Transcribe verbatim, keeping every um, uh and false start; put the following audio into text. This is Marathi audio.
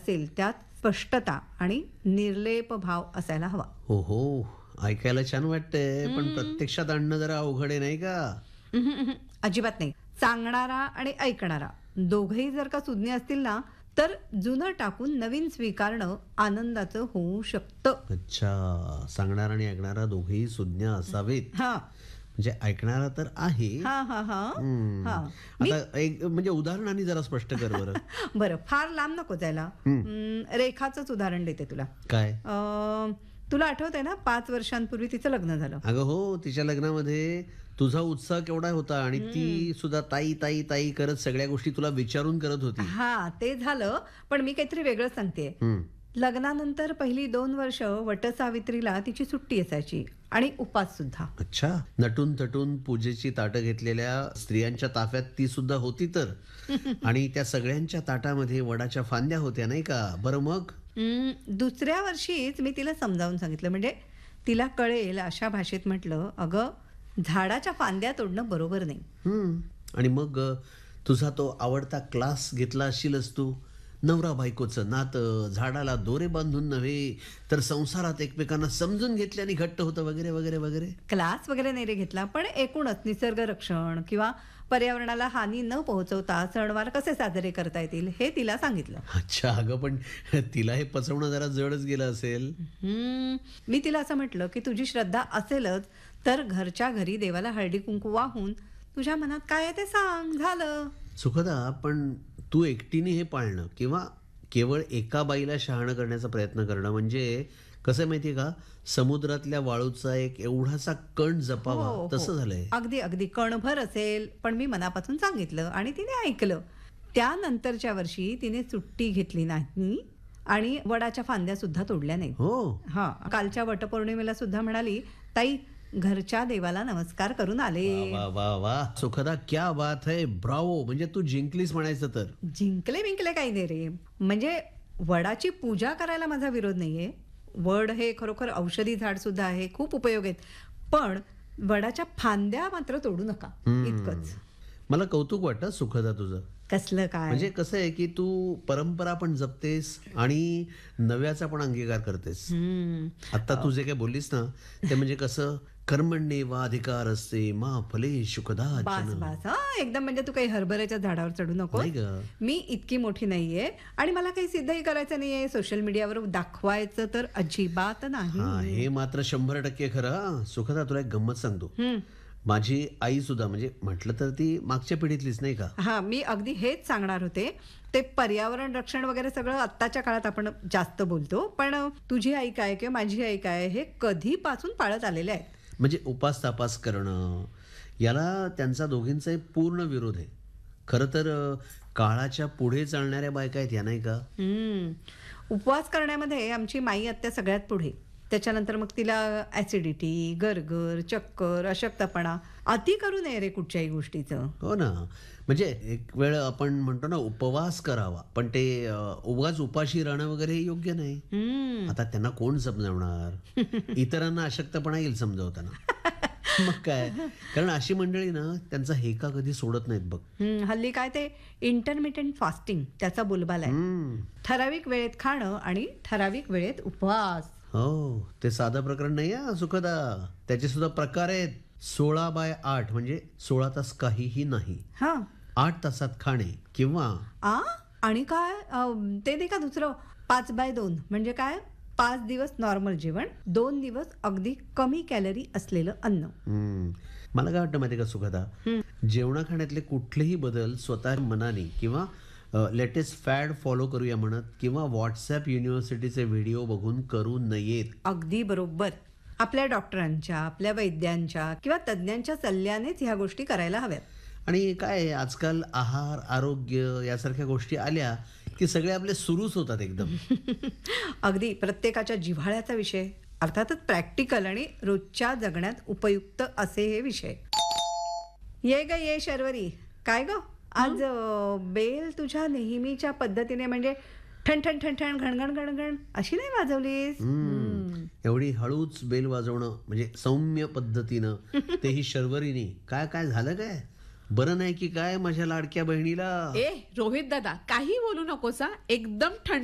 असेल त्यात स्पष्टता आणि निर्लेप भाव असायला हवा. हो हो, ऐकायला छान वाटतंय, पण प्रत्यक्षात आणणं जरा अवघड आहे नाही का? उहुं, उहुं, अजिबात नाही. सांगणारा आणि ऐकणारा दोघेही जर का सुज्ञ असतील ना, तर जुनं टाकून नवीन स्वीकारणं आनंदाचं होऊ शकतं. अच्छा, सांगणारा आणि ऐकणारा दोघेही सुज्ञ असावेत. हा म्हणजे ऐकणारा तर आहे. हा हा हा हम्म. हा मी आता एक म्हणजे उदाहरणाने जरा स्पष्ट कर बरं. बरं, फार लांब नको जायला. हम्म, रेखाचंच उदाहरण देते तुला. काय? अं, तुला आठवतंय ना, पाच वर्षांपूर्वी तिचं लग्न झालं. अगं हो, तिच्या लग्नामध्ये तुझा उत्साह केवढा होता आणि ती सुद्धा ताई ताई ताई करत सगळ्या गोष्टी तुला विचारून करत होती. हा, ते झालं, पण मी काहीतरी वेगळं सांगते. हम्म. लग्नानंतर पहिली दोन वर्ष वटसावित्रीला तिची सुट्टी असायची आणि उपास सुद्धा. अच्छा, नटून थटून पूजेची ताटं घेतलेल्या स्त्रियांच्या ताफ्यात ती सुद्धा होती तर. आणि त्या सगळ्यांच्या ताटामध्ये वडाच्या फांद्या होत्या नाही का? बरं मग? हम्म, दुसऱ्या वर्षीच मी तिला समजावून सांगितलं, म्हणजे तिला कळेल अशा भाषेत म्हटलं, अगं झाडाच्या फांद्या तोडणं बरोबर नाही. हम्म. आणि मग अ, तुझा तो आवडता क्लास घेतला असशीलच तू. नवरा बायकोचं नातं झाडाला दोरे बांधून नव्हे तर संसारात एकमेकांना समजून घेतल्याने घट्ट होतं वगैरे वगैरे वगैरे. क्लास वगैरे नाही रे घेतला, पण एकूणच निसर्ग रक्षण किंवा पर्यावरणाला हानी न पोहोचवता सणवार कसे साजरे करता येतील हे तिला सांगितलं. अच्छा, अगं पण तिला हे पचवणं जरा जडच गेलं असेल. हम्म, मी तिला असं म्हटलं की तुझी श्रद्धा असेलच तर घरच्या घरी देवाला हळदी कुंकू वाहून तुझ्या मनात काय आहे ते सांग, झालं. सुखदा, पण तू एकटीने हे पाळणं किंवा केवळ एका बाईला शहाणं करण्याचा प्रयत्न करणं म्हणजे कसं माहितीये का, समुद्रातल्या वाळूचा एक एवढासा कण जपावा हो, हो. तसं झालंय. अगदी अगदी कणभर असेल, पण मी मनापासून सांगितलं आणि तिने ऐकलं. त्यानंतरच्या वर्षी तिने सुट्टी घेतली नाही आणि वडाच्या फांद्या सुद्धा तोडल्या नाहीत. हो. हा, कालच्या वटपौर्णिमेला सुद्धा म्हणाली, ताई घरच्या देवाला नमस्कार करून आले. वा वा वा, सुखदा क्या बात है, ब्रावो. म्हणजे तू जिंकलीस म्हणायचं तर. जिंकले बिंकले काही नाही रे, म्हणजे वडाची पूजा करायला माझा विरोध नाहीये. वड हे खरोखर औषधी झाड सुद्धा आहे, खूप उपयोग आहेत, पण वडाच्या फांद्या मात्र तोडू नका, इतकंच. मला कौतुक वाटतं सुखदा तुझं. कसलं काय? म्हणजे कसं आहे की तू परंपरा पण जपतेस आणि नव्याचा पण अंगीकार करतेस. हम्म, आता तू जे काय बोललीस ना ते म्हणजे कसं, कर्मण्येवा अधिकार असते मा फले शुकदा. बास बास, हा एकदम. म्हणजे तू काही हरभऱ्याच्या झाडावर चढू नको. नाही ग. मी इतकी मोठी नाहीये आणि मला काही सिद्धही करायचं नाहीये, सोशल मीडियावर दाखवायचं तर अजिबात हा, नाही. हे मात्र शंभर टक्के खरं. हा. सुखदा, तुला एक गंमत सांगतो. हम्म. माझी आई सुद्धा म्हणजे म्हटलं तर ती मागच्या पिढीतलीच नाही का. हा, मी अगदी हेच सांगणार होते. ते पर्यावरण रक्षण वगैरे सगळं आत्ताच्या काळात आपण जास्त बोलतो, पण तुझी आई काय किंवा माझी आई काय हे कधीपासून पाळत आलेले आहेत. म्हणजे उपास तापास करणं याला त्यांचा दोघींचा एक पूर्ण विरोध आहे. खरं तर अ, काळाच्या पुढे चालणाऱ्या बायका आहेत या नाही का. हम्म, उपवास करण्यामध्ये आमची माई आत्या सगळ्यात पुढे. त्याच्यानंतर मग तिला ऍसिडिटी, गरगर, चक्कर, अशक्तपणा. अति करू नये रे कुठच्याही गोष्टीचं. हो ना, म्हणजे एक वेळ आपण म्हणतो ना उपवास करावा, पण ते अ, उगाच उपाशी राहणं वगैरे हे योग्य नाही. हम्म. आता त्यांना कोण समजावणार. इतरांना अशक्तपणा येईल समजावताना. मग काय, कारण अशी मंडळी ना त्यांचा हेका कधी सोडत नाहीत बघ. हम्म, हल्ली काय ते इंटरमिटेंट फास्टिंग त्याचा बोलबाला आहे. हम्म. ठराविक वेळेत खाणं आणि ठराविक वेळेत उपवास. हो, ते साधं प्रकरण नाही हा सुखदा, त्याचे सुद्धा प्रकार आहेत. सोळा बाय आठ म्हणजे सोळा तास काहीही नाही, हा, आठ तासात खाणे किंवा आ आणि काय अं, ते नाही का दुसरं पाच बाय दोन म्हणजे काय, पाच दिवस नॉर्मल जेवण, दोन दिवस अगदी कमी कॅलरी असलेलं अन्न. हम्म. मला काय वाटतं माहिती का सुखदा, जेवणा खाण्यातले कुठलेही बदल स्वतः मनाने किंवा लेटेस्ट फॅड फॉलो करूया म्हणत किंवा व्हॉट्सअप युनिव्हर्सिटीचे व्हिडिओ बघून करू नयेत. अगदी बरोबर. आपल्या डॉक्टरांच्या, आपल्या वैद्यांच्या किंवा तज्ज्ञांच्या सल्ल्यानेच ह्या गोष्टी करायला हव्यात. आणि काय आजकाल आहार, आरोग्य यासारख्या गोष्टी आल्या की सगळे आपले सुरूच होतात एकदम. अगदी प्रत्येकाच्या जिव्हाळ्याचा विषय, अर्थातच प्रॅक्टिकल आणि रोजच्या जगण्यात उपयुक्त असे हे विषय. ये ग ये शर्वरी, काय ग आज अं, बेल तुझ्या नेहमीच्या पद्धतीने म्हणजे ठण ठण ठण ठण घणघण घणघण अशी नाही वाजवलीस. हम्म. एवढी हळूच बेल वाजवणं म्हणजे सौम्य पद्धतीनं, तेही शर्वरीने. काय काय झालं काय, बरं नाही की काय माझ्या लाडक्या बहिणीला? ए रोहित दादा, काही बोलू नकोस हा. एकदम थंड